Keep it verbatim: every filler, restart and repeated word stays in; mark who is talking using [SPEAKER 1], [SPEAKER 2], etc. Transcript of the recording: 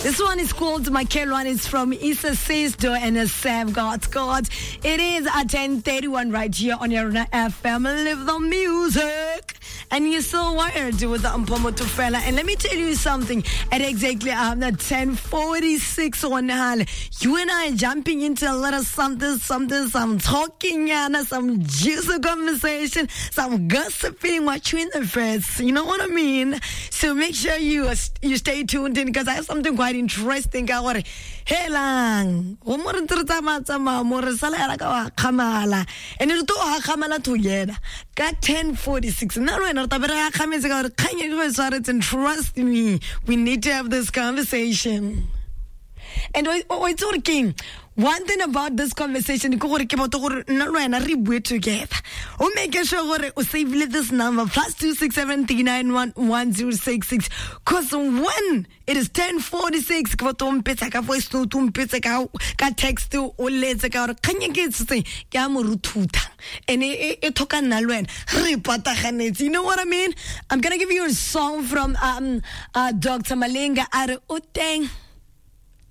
[SPEAKER 1] This one is called Michael one. It's from Issa Sisto and Sam God God. It is at ten thirty-one right here on your F M. Live the music. And you're so wired with the Mpomoto fella. And let me tell you something. At exactly um, ten forty-six on you and I are jumping into a little something, something, some talking, and some juicy conversation, some gossiping, what you in the face. You know what I mean? So make sure you you stay tuned in because I have something quite interesting. Hey lang, and it do kamala together. Got ten forty-six. Now and trust me, we need to have this conversation. And we're talking. One thing about this conversation, we together. We make sure we save this number plus two six seven three nine one one zero six six. Cause when it is ten forty six, ka voice note mpetsa ka ka text o letse ka can you get say ka mo ruthuta and e thoka nna le wena re pataganetse. You know what I mean? I'm gonna give you a song from um uh, Doctor Malenga are o teng.